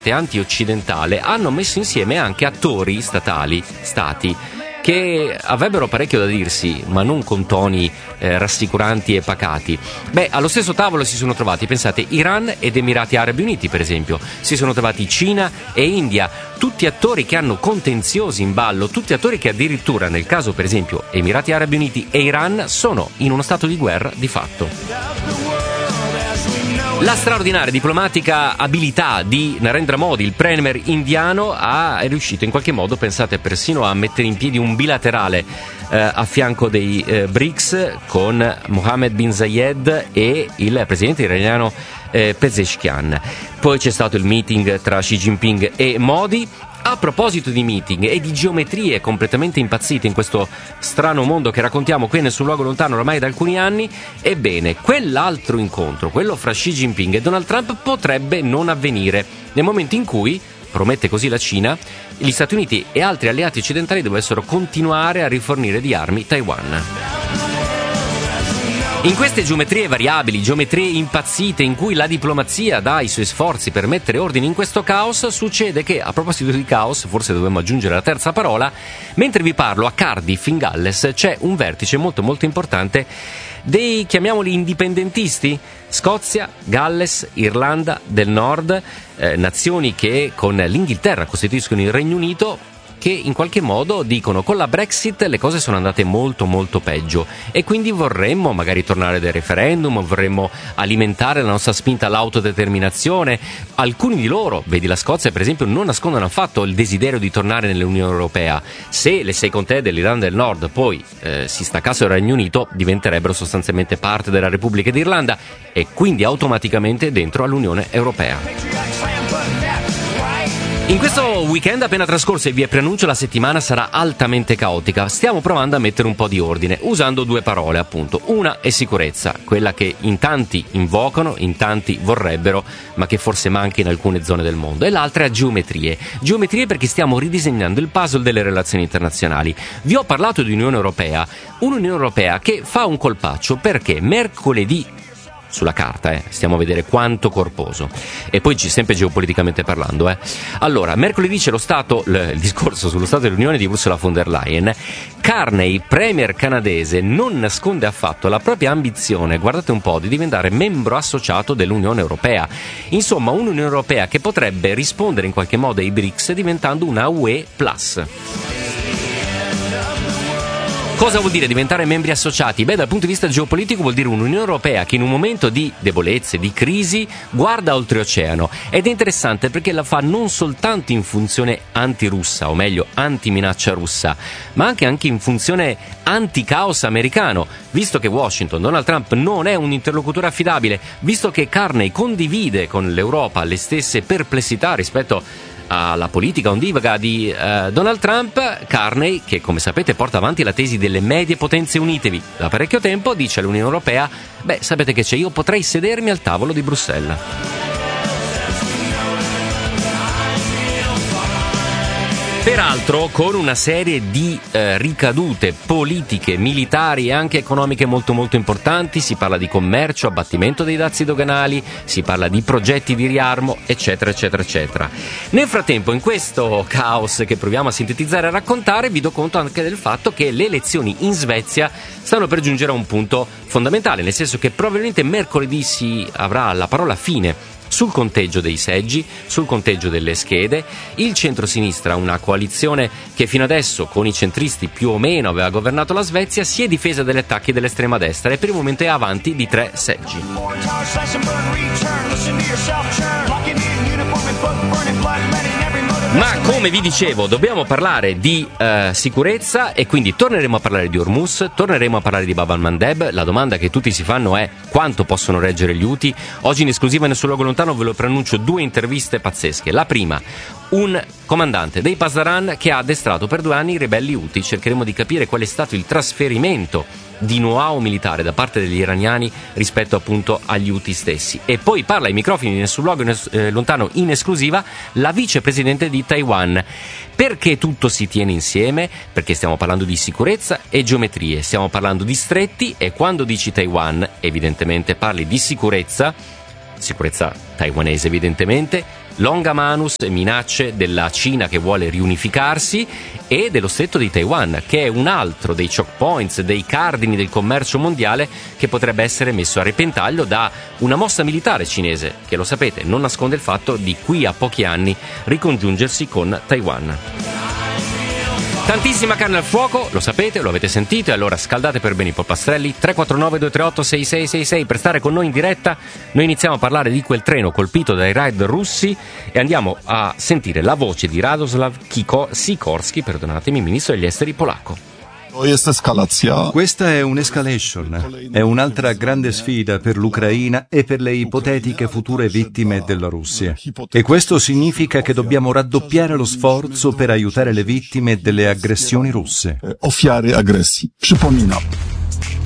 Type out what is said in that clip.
fortemente anti-occidentale, hanno messo insieme anche attori stati che avrebbero parecchio da dirsi, ma non con toni rassicuranti e pacati. Allo stesso tavolo si sono trovati, pensate, Iran ed Emirati Arabi Uniti, per esempio, si sono trovati Cina e India, tutti attori che hanno contenziosi in ballo, tutti attori che addirittura, nel caso per esempio Emirati Arabi Uniti e Iran, sono in uno stato di guerra di fatto. La straordinaria diplomatica abilità di Narendra Modi, il premier indiano, è riuscito in qualche modo, pensate, persino a mettere in piedi un bilaterale a fianco dei BRICS con Mohammed bin Zayed e il presidente iraniano Pezeshkian. Poi c'è stato il meeting tra Xi Jinping e Modi. A proposito di meeting e di geometrie completamente impazzite in questo strano mondo che raccontiamo qui Nessun Luogo Lontano ormai da alcuni anni, ebbene, quell'altro incontro, quello fra Xi Jinping e Donald Trump, potrebbe non avvenire nel momento in cui, promette così la Cina, gli Stati Uniti e altri alleati occidentali dovessero continuare a rifornire di armi Taiwan. In queste geometrie variabili, geometrie impazzite in cui la diplomazia dà i suoi sforzi per mettere ordine in questo caos, succede che, a proposito di caos, forse dovremmo aggiungere la terza parola, mentre vi parlo a Cardiff in Galles c'è un vertice molto molto importante dei, chiamiamoli, indipendentisti, Scozia, Galles, Irlanda del Nord, nazioni che con l'Inghilterra costituiscono il Regno Unito, che in qualche modo dicono con la Brexit le cose sono andate molto molto peggio e quindi vorremmo magari tornare dal referendum, vorremmo alimentare la nostra spinta all'autodeterminazione. Alcuni di loro, vedi la Scozia per esempio, non nascondono affatto il desiderio di tornare nell'Unione Europea. Se le 6 contee dell'Irlanda del Nord poi si staccassero dal Regno Unito, diventerebbero sostanzialmente parte della Repubblica d'Irlanda e quindi automaticamente dentro all'Unione Europea. In questo weekend appena trascorso, e vi preannuncio, la settimana sarà altamente caotica. Stiamo provando a mettere un po' di ordine, usando 2 parole, appunto. Una è sicurezza, quella che in tanti invocano, in tanti vorrebbero, ma che forse manca in alcune zone del mondo. E l'altra è geometrie. Geometrie perché stiamo ridisegnando il puzzle delle relazioni internazionali. Vi ho parlato di Unione Europea, un'Unione Europea che fa un colpaccio perché mercoledì, sulla carta, stiamo a vedere quanto corposo, e poi sempre geopoliticamente parlando, Allora, mercoledì c'è il discorso sullo Stato dell'Unione di Ursula von der Leyen. Carney, premier canadese, non nasconde affatto la propria ambizione, guardate un po', di diventare membro associato dell'Unione Europea. Insomma, un'Unione Europea che potrebbe rispondere in qualche modo ai BRICS diventando una UE+. Cosa vuol dire diventare membri associati? Dal punto di vista geopolitico vuol dire un'Unione Europea che in un momento di debolezze, di crisi, guarda oltreoceano. Ed è interessante perché la fa non soltanto in funzione antirussa, o meglio anti-minaccia russa, ma anche in funzione anti-caos americano. Visto che Washington, Donald Trump, non è un interlocutore affidabile, visto che Carney condivide con l'Europa le stesse perplessità rispetto alla politica ondivaga di Donald Trump, Carney, che come sapete porta avanti la tesi delle medie potenze unitevi da parecchio tempo, dice all'Unione Europea: sapete che c'è, io potrei sedermi al tavolo di Bruxelles. Peraltro con una serie di ricadute politiche, militari e anche economiche molto molto importanti. Si parla di commercio, abbattimento dei dazi doganali, si parla di progetti di riarmo, eccetera eccetera eccetera. Nel frattempo, in questo caos che proviamo a sintetizzare e a raccontare, vi do conto anche del fatto che le elezioni in Svezia stanno per giungere a un punto fondamentale, nel senso che probabilmente mercoledì si avrà la parola fine sul conteggio dei seggi, sul conteggio delle schede. Il centrosinistra, una coalizione che fino adesso con i centristi più o meno aveva governato la Svezia, si è difesa dagli attacchi dell'estrema destra e per il momento è avanti di 3 seggi. Ma come vi dicevo, dobbiamo parlare di sicurezza e quindi torneremo a parlare di Hormuz, torneremo a parlare di Bab al-Mandeb. La domanda che tutti si fanno è: quanto possono reggere gli Houthi? Oggi in esclusiva Nessun Luogo Lontano ve lo preannuncio 2 interviste pazzesche. La prima, un comandante dei Pasdaran che ha addestrato per 2 anni i ribelli Houthi. Cercheremo di capire qual è stato il trasferimento di know-how militare da parte degli iraniani rispetto appunto agli Houthi stessi. E poi parla ai microfoni di Nessun Luogo Lontano in esclusiva la vicepresidente di Taiwan. Perché tutto si tiene insieme? Perché stiamo parlando di sicurezza e geometrie, stiamo parlando di stretti, e quando dici Taiwan evidentemente parli di sicurezza taiwanese evidentemente, Longamanus, minacce della Cina che vuole riunificarsi e dello stretto di Taiwan, che è un altro dei choke points, dei cardini del commercio mondiale che potrebbe essere messo a repentaglio da una mossa militare cinese, che lo sapete non nasconde il fatto di qui a pochi anni ricongiungersi con Taiwan. Tantissima carne al fuoco, lo sapete, lo avete sentito, e allora scaldate per bene i polpastrelli. 349-238-6666 per stare con noi in diretta. Noi iniziamo a parlare di quel treno colpito dai raid russi e andiamo a sentire la voce di Radoslav Sikorski, perdonatemi, ministro degli esteri polacco. Questa è un'escalation, è un'altra grande sfida per l'Ucraina e per le ipotetiche future vittime della Russia. E questo significa che dobbiamo raddoppiare lo sforzo per aiutare le vittime delle aggressioni russe.